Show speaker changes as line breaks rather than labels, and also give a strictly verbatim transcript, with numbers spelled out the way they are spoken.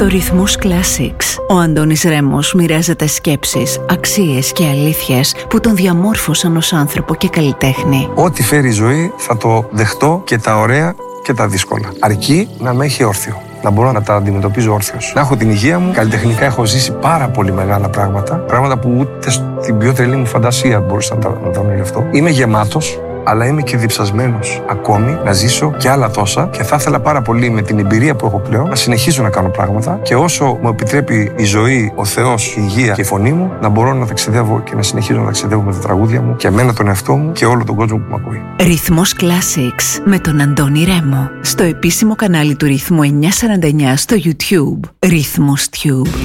Στο Ρυθμός Classics, ο Αντώνης Ρέμος μοιράζεται σκέψεις, αξίες και αλήθειες που τον διαμόρφωσαν ως άνθρωπο και καλλιτέχνη.
Ό,τι φέρει η ζωή θα το δεχτώ, και τα ωραία και τα δύσκολα. Αρκεί να με έχει όρθιο. Να μπορώ να τα αντιμετωπίζω όρθιος. Να έχω την υγεία μου. Καλλιτεχνικά έχω ζήσει πάρα πολύ μεγάλα πράγματα. Πράγματα που ούτε στην πιο τρελή μου φαντασία μπορούσα να τα, να τα ονειρευτώ. Είμαι γεμάτος, αλλά είμαι και διψασμένος ακόμη να ζήσω και άλλα τόσα, και θα ήθελα πάρα πολύ με την εμπειρία που έχω πλέον να συνεχίζω να κάνω πράγματα, και όσο μου επιτρέπει η ζωή, ο Θεός, η υγεία και η φωνή μου, να μπορώ να ταξιδεύω και να συνεχίζω να ταξιδεύω με τα τραγούδια μου και εμένα, τον εαυτό μου και όλο τον κόσμο που με ακούει.
Ρυθμός Classics με τον Αντώνη Ρέμο. Στο επίσημο κανάλι του Ρυθμού εννιακόσια σαράντα εννιά στο YouTube. Ρυθμός Tube.